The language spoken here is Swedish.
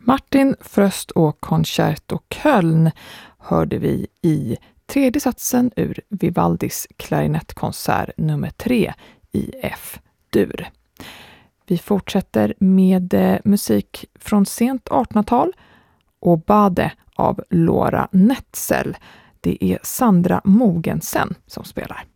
Martin Fröst och Concerto Köln hörde vi i tredje satsen ur Vivaldis klarinettkonsert nummer 3 i F-dur. Vi fortsätter med musik från sent 1800-tal och Bade av Laura Netzel. Det är Sandra Mogensen som spelar.